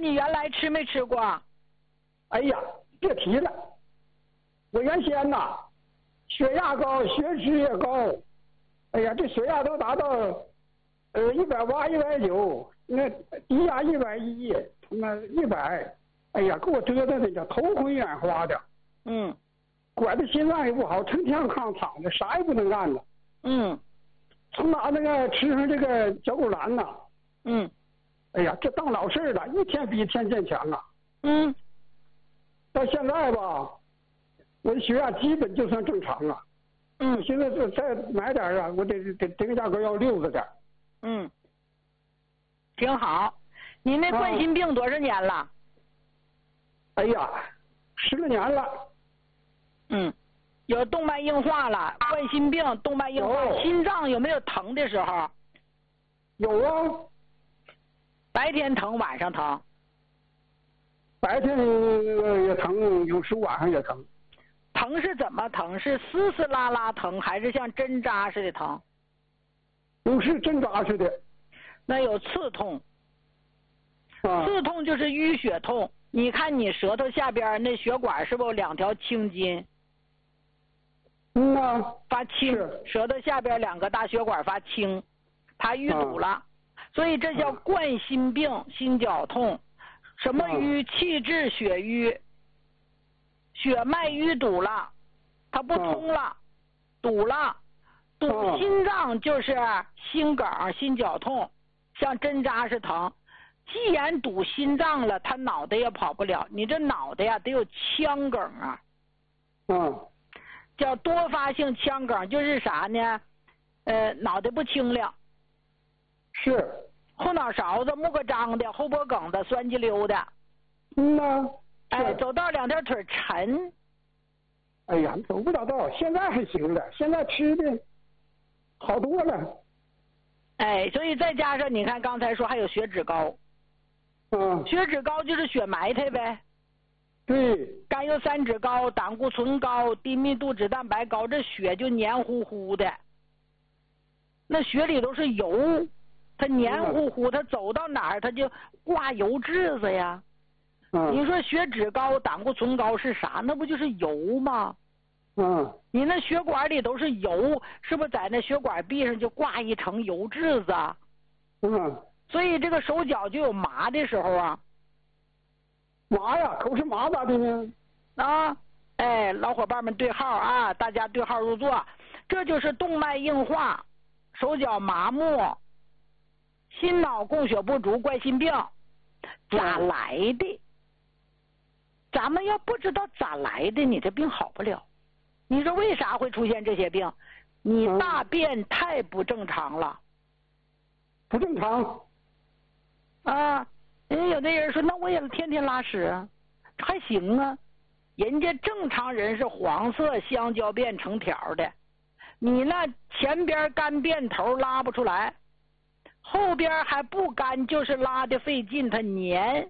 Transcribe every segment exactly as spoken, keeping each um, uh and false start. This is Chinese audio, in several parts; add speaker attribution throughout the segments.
Speaker 1: 你原来吃没吃过？
Speaker 2: 哎呀，别提了，我原先呐，血压高，血脂也高，哎呀，这血压都达到呃一百八、一百九，那低压一百一，那一百，哎呀，给我折腾的叫头昏眼花的。
Speaker 1: 嗯。
Speaker 2: 管的心脏也不好，成天炕躺着，啥也不能干了。
Speaker 1: 嗯。
Speaker 2: 从拿那个吃上这个脚骨兰呐，
Speaker 1: 嗯。
Speaker 2: 哎呀，这当老事儿了，一天比一天坚强啊。
Speaker 1: 嗯。
Speaker 2: 到现在吧，我的血压基本就算正常啊。
Speaker 1: 嗯。
Speaker 2: 现在再再买点啊，我得得这个价格要溜着点。
Speaker 1: 嗯。挺好。你那冠心病多少年了？
Speaker 2: 啊、哎呀，十来年了。
Speaker 1: 嗯。有动脉硬化了，冠心病、动脉硬化，心脏有没有疼的时候？
Speaker 2: 有啊。
Speaker 1: 白天疼，晚上疼。
Speaker 2: 白天也疼，有时晚上也疼。
Speaker 1: 疼是怎么疼？是丝丝拉拉疼，还是像针扎似的疼？
Speaker 2: 有时针扎似的。
Speaker 1: 那有刺痛。
Speaker 2: 啊。
Speaker 1: 刺痛就是淤血痛。你看你舌头下边那血管是不是有两条青筋？
Speaker 2: 嗯呐。
Speaker 1: 发青，舌头下边两个大血管发青，它淤堵了，啊、所以这叫冠心病、啊、心绞痛。什么淤？气滞血瘀，血脉淤堵了，它不通了，啊、堵了，堵心脏就是心梗、心绞痛，像针扎是疼。既然堵心脏了，他脑袋也跑不了。你这脑袋呀，得有腔梗啊。
Speaker 2: 嗯。
Speaker 1: 叫多发性腔梗，就是啥呢？呃，脑袋不清亮。
Speaker 2: 是。
Speaker 1: 后脑勺子木个张的，后脖梗子酸叽溜的。
Speaker 2: 嗯呐。
Speaker 1: 哎，走道两条腿沉。
Speaker 2: 哎呀，走不了道，现在还行了，现在吃的好多了。
Speaker 1: 哎，所以再加上你看刚才说还有血脂高。
Speaker 2: 嗯。
Speaker 1: 血脂高就是血埋汰呗。
Speaker 2: 对。
Speaker 1: 甘油三酯高，胆固醇高，低密度脂蛋白高，这血就黏糊糊的。那血里都是油，它黏糊糊，它走到哪儿它就挂油渍子呀。
Speaker 2: 嗯。
Speaker 1: 你说血脂高，胆固醇高是啥？那不就是油吗？
Speaker 2: 嗯。
Speaker 1: 你那血管里都是油，是不是在那血管壁上就挂一层油渍子？
Speaker 2: 嗯。
Speaker 1: 所以这个手脚就有麻的时候啊。
Speaker 2: 麻呀，可是麻咋的呢？
Speaker 1: 啊，哎，老伙伴们对号啊，大家对号入座，这就是动脉硬化、手脚麻木、心脑供血不足、冠心病，咋来的？咱们要不知道咋来的，你这病好不了。你说为啥会出现这些病？你大便太不正常了。
Speaker 2: 不正常。
Speaker 1: 啊。人家有的人说，那我也天天拉屎啊，还行啊。人家正常人是黄色香蕉便成条的，你那前边干便头拉不出来，后边还不干，就是拉的费劲，它黏，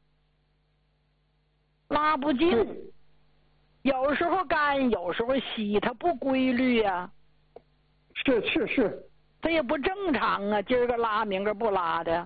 Speaker 1: 拉不进。有时候干，有时候稀，它不规律呀、啊。
Speaker 2: 是是是，
Speaker 1: 它也不正常啊，今儿个拉，明儿个不拉的。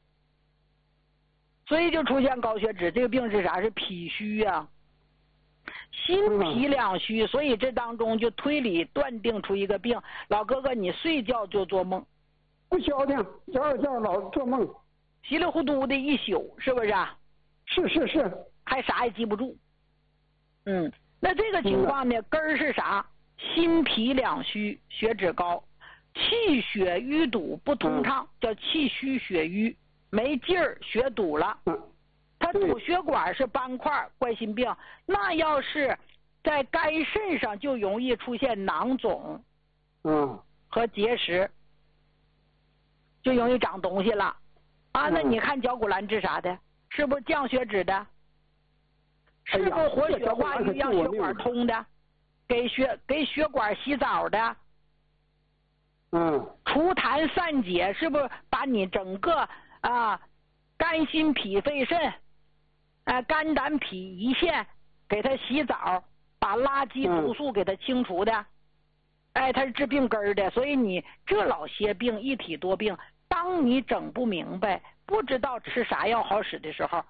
Speaker 1: 所以就出现高血脂，这个病是啥？是脾虚呀、啊，心脾两虚，所以这当中就推理断定出一个病。老哥哥，你睡觉就做梦，
Speaker 2: 不消停，觉儿觉老做梦，
Speaker 1: 稀里糊涂的一宿，是不是啊？
Speaker 2: 是是是，
Speaker 1: 还啥也记不住。嗯，那这个情况呢，根儿是啥？心脾两虚，血脂高，气血淤堵不通畅，叫气虚血瘀。没劲儿，血堵了，它堵血管是斑块，冠心病。那要是在肝肾上，就容易出现囊肿，
Speaker 2: 嗯，
Speaker 1: 和结石，就容易长东西了。啊，那你看脚骨兰治啥的？是不是降血脂的？是不是活血化瘀，让血管通的？给血给血管洗澡的？
Speaker 2: 嗯，
Speaker 1: 除痰散结，是不是把你整个啊，肝心脾肺肾，啊，肝胆脾胰腺给它洗澡，把垃圾毒素给它清除的，嗯、哎，它是治病根儿的。所以你这老些病一体多病，当你整不明白，不知道吃啥药好使的时候，